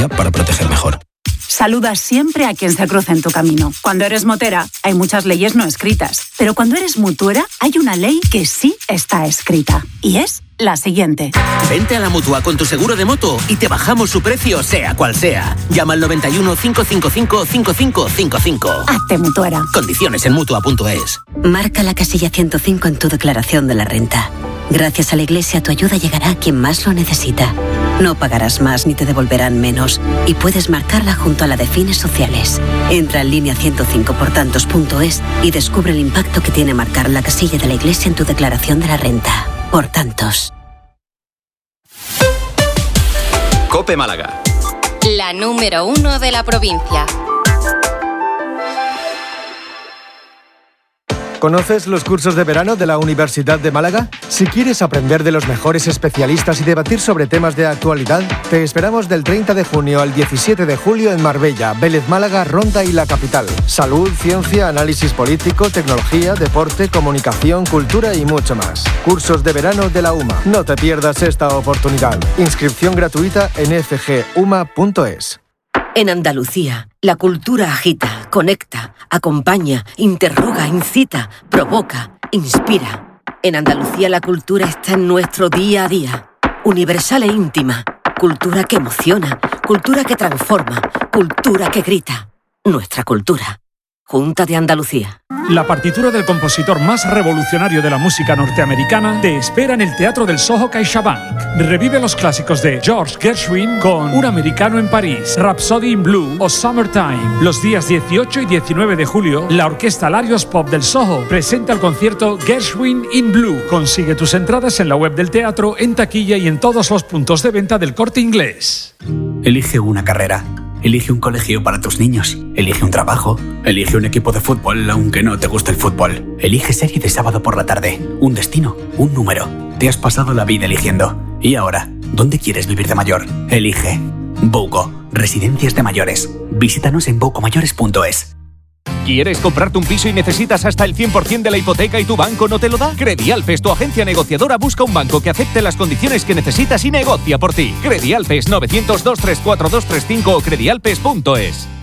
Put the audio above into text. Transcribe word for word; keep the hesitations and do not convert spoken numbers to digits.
tecnología para proteger mejor. Saluda siempre a quien se cruce en tu camino. Cuando eres motera, hay muchas leyes no escritas. Pero cuando eres mutuera, hay una ley que sí está escrita. Y es la siguiente. Vente a la Mutua con tu seguro de moto y te bajamos su precio, sea cual sea. Llama al noventa y uno, cinco cinco cinco, cinco cinco cinco cinco. Hazte mutuera. Condiciones en Mutua punto es. Marca la casilla ciento cinco en tu declaración de la renta. Gracias a la Iglesia, tu ayuda llegará a quien más lo necesita. No pagarás más ni te devolverán menos. Y puedes marcarla junto a la de fines sociales. Entra en línea ciento cinco por tantos punto es y descubre el impacto que tiene marcar la casilla de la Iglesia en tu declaración de la renta. Por tantos. COPE Málaga. La número uno de la provincia. ¿Conoces los cursos de verano de la Universidad de Málaga? Si quieres aprender de los mejores especialistas y debatir sobre temas de actualidad, te esperamos del treinta de junio al diecisiete de julio en Marbella, Vélez Málaga, Ronda y la capital. Salud, ciencia, análisis político, tecnología, deporte, comunicación, cultura y mucho más. Cursos de verano de la U M A. No te pierdas esta oportunidad. Inscripción gratuita en f g u m a punto es. En Andalucía, la cultura agita, conecta, acompaña, interroga, incita, provoca, inspira. En Andalucía la cultura está en nuestro día a día. Universal e íntima. Cultura que emociona, cultura que transforma, cultura que grita. Nuestra cultura. Junta de Andalucía. La partitura del compositor más revolucionario de la música norteamericana te espera en el Teatro del Soho CaixaBank. Revive los clásicos de George Gershwin con Un americano en París, Rhapsody in Blue o Summertime. Los días dieciocho y diecinueve de julio, la Orquesta Larios Pop del Soho presenta el concierto Gershwin in Blue. Consigue tus entradas en la web del teatro, en taquilla y en todos los puntos de venta del Corte Inglés. Elige una carrera. Elige un colegio para tus niños. Elige un trabajo. Elige un equipo de fútbol, aunque no te guste el fútbol. Elige serie de sábado por la tarde. Un destino. Un número. Te has pasado la vida eligiendo. ¿Y ahora? ¿Dónde quieres vivir de mayor? Elige. Bouco. Residencias de mayores. Visítanos en bouco mayores punto es. ¿Quieres comprarte un piso y necesitas hasta el cien por ciento de la hipoteca y tu banco no te lo da? Credialpes, tu agencia negociadora, busca un banco que acepte las condiciones que necesitas y negocia por ti. Credialpes, novecientos, dos tres cuatro, dos tres cinco o credialpes punto es.